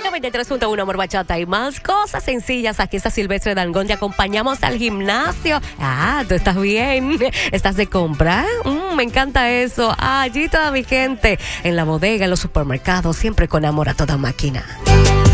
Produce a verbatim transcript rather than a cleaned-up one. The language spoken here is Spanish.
noventa y tres punto uno Amor Bachata y más cosas sencillas. Aquí está Silvestre Dangond. Te acompañamos al gimnasio. Ah, tú estás bien. ¿Estás de compra? Mm, me encanta eso. Ah, allí toda mi gente en la bodega, en los supermercados, siempre con amor a toda máquina.